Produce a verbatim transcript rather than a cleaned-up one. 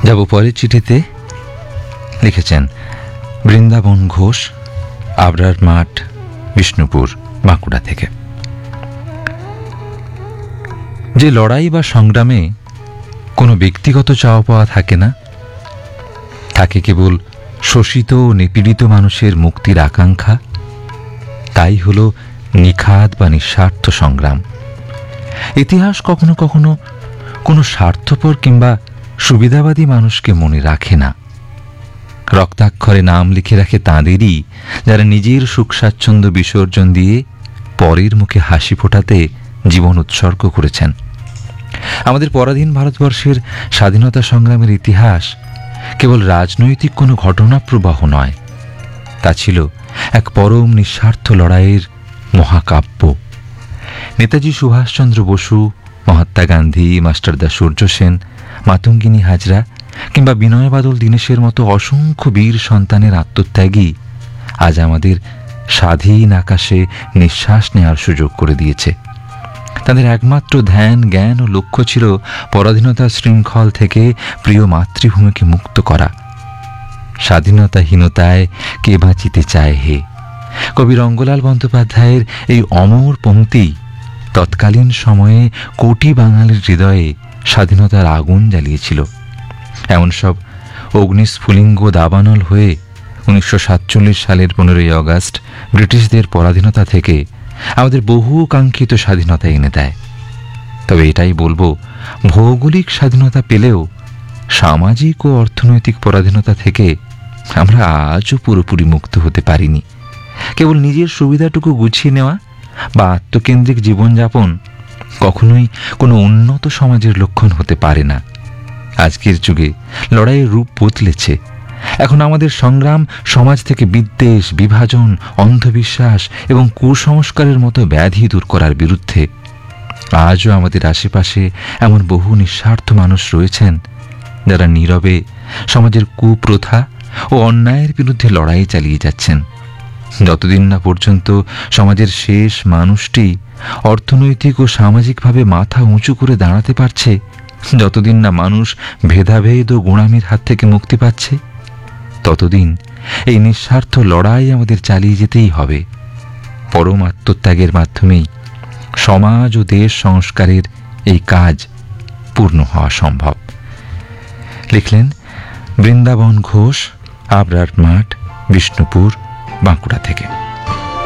যাব পরের চিঠিতে। লিখেছেন বৃন্দাবন ঘোষ, আবরার মাঠ, বিষ্ণুপুর, বাঁকুড়া থেকে। যে লড়াই বা সংগ্রামে কোনো ব্যক্তিগত চাওয়া পাওয়া থাকে না, থাকে কেবল শোষিত ও নিপীড়িত মানুষের মুক্তির আকাঙ্ক্ষা, তাই হল নিখাদ বা নিঃস্বার্থ সংগ্রাম। ইতিহাস কখনো কখনো কোনো স্বার্থপর কিংবা সুবিধাবাদী মানুষকে মনে রাখে না, রক্তাক্ষরে নাম লিখে রাখে তাঁদেরই যারা নিজের সুখ স্বাচ্ছন্দ্য বিসর্জন দিয়ে পরের মুখে হাসি ফোটাতে জীবন উৎসর্গ করেছেন। আমাদের পরাধীন ভারতবর্ষের স্বাধীনতা সংগ্রামের ইতিহাস কেবল রাজনৈতিক কোনো ঘটনা প্রবাহ নয়, তা ছিল এক পরম নিঃস্বার্থ লড়াইয়ের মহাকাব্য। নেতাজি সুভাষচন্দ্র বসু, মহাত্মা গান্ধী, মাস্টারদা সূর্য সেন, মাতঙ্গিনী হাজরা কিংবা বিনয় বাদল দীনেশের মতো অসংখ্য বীর সন্তানের আত্মত্যাগই আজ আমাদের স্বাধীন আকাশে নিঃশ্বাস নেওয়ার সুযোগ করে দিয়েছে। তাদের একমাত্র ধ্যান, জ্ঞান ও লক্ষ্য ছিল পরাধীনতার শৃঙ্খল থেকে প্রিয় মাতৃভূমিকে মুক্ত করা। স্বাধীনতাহীনতায় কে বাঁচিতে চায় হে, কবি রঙ্গলাল বন্দ্যোপাধ্যায়ের এই অমর পংক্তি তৎকালীন সময়ে কোটি বাঙালির হৃদয়ে স্বাধীনতার আগুন জ্বালিয়েছিল। এমন সব অগ্নিস্ফুলিঙ্গ দাবানল হয়ে উনিশশো সাতচল্লিশ সালের পনেরোই আগস্ট ব্রিটিশদের পরাধীনতা থেকে আমাদের বহু কাঙ্ক্ষিত স্বাধীনতা এনে দেয়। তবে এটাই বলবো, ভৌগোলিক স্বাধীনতা পেলেও সামাজিক ও অর্থনৈতিক পরাধীনতা থেকে আমরা আজও পুরোপুরি মুক্ত হতে পারিনি। কেবল নিজের সুবিধাটুকু গুছিয়ে নেওয়া বা আত্মকেন্দ্রিক জীবনযাপন কখনোই কোনো উন্নত সমাজের লক্ষণ হতে পারে না। আজকের যুগে লড়াইয়ের রূপ বদলেছে। এখন আমাদের সংগ্রাম সমাজ থেকে বিদ্বেষ, বিভাজন, অন্ধবিশ্বাস এবং কুসংস্কারের মতো ব্যাধি দূর করার বিরুদ্ধে। আজও আমাদের আশেপাশে এমন বহু নিঃস্বার্থ মানুষ রয়েছেন যারা নীরবে সমাজের কুপ্রথা ও অন্যায়ের বিরুদ্ধে লড়াই চালিয়ে যাচ্ছেন। যতদিন না পর্যন্ত সমাজের শেষ মানুষটি অর্থনৈতিক ও সামাজিকভাবে মাথা উঁচু করে দাঁড়াতে পারছে, যতদিন না মানুষ ভেদাভেদ ও গোঁড়ামির হাত থেকে মুক্তি পাচ্ছে, ততদিন এই নিঃস্বার্থ লড়াই আমাদের চালিয়ে যেতেই হবে। পরম আত্মত্যাগের মাধ্যমেই সমাজ ও দেশ সংস্কারের এই কাজ পূর্ণ হওয়া সম্ভব। লিখলেন বৃন্দাবন ঘোষ, আবরার মাঠ, বিষ্ণুপুর, বাঁকুড়া থেকে।